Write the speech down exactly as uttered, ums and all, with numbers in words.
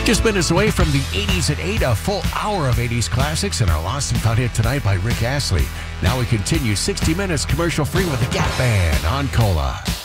Just minutes away from the eighties at eight, a full hour of eighties classics and our Lost and Found hit tonight by Rick Astley. Now we continue sixty minutes commercial free with the Gap Band on Cola.